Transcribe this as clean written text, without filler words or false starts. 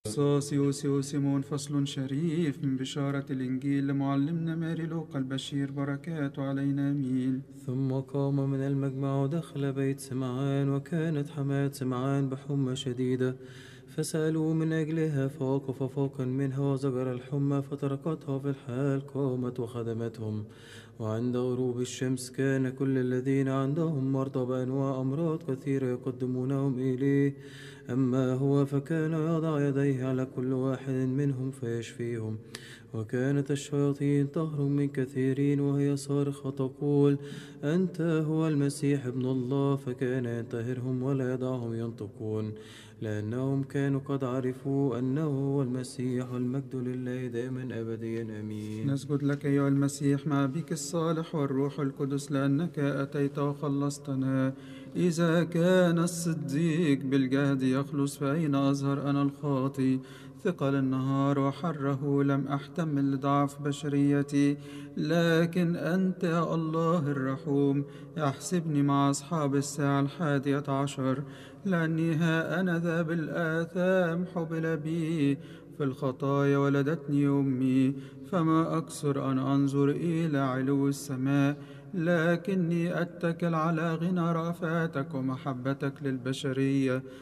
سوسيو سيمون فصل شريف من بشارة الإنجيل لمعلمنا ماري لوقا البشير، بركاته علينا آمين. ثم قام من المجمع ودخل بيت سمعان، وكانت حماة سمعان بحمى شديدة، فسألوا من أجلها، فوقف فوقا منها وزجر الحمى، فتركتها في الحال، قامت وخدمتهم. وعند غروب الشمس كان كل الذين عندهم مرضى بأنواع أمراض كثيرة يقدمونهم إليه، أما هو فكان يضع يديه على كل واحد منهم فيشفيهم. وكانت الشياطين تهرب من كثيرين وهي صارخة تقول: أنت هو المسيح ابن الله. فكان ينتهرهم ولا يدعهم ينطقون، لأنهم كانوا قد عرفوا أنه هو المسيح. والمجد لله دائما أبديا آمين. نسجد لك أيها المسيح مع بك الصالح والروح القدس، لأنك أتيت وخلصتنا. إذا كان الصديق بالجهد يخلص، فأين أظهر أنا الخاطي؟ ثقل النهار وحره لم أحتمل لضعف بشريتي، لكن أنت يا الله الرحوم احسبني مع أصحاب الساعة 11، لأني ها أنا ذا بالآثام حبل بي، في الخطايا ولدتني أمي. فما أكثر أن أنظر إلى علو السماء، لكني أتكل على غنى رأفاتك ومحبتك للبشرية.